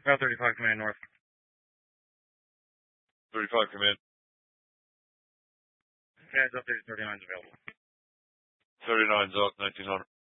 Tower 35, command north. 35, command. Guys, updated 39's available. 39's up, 1900.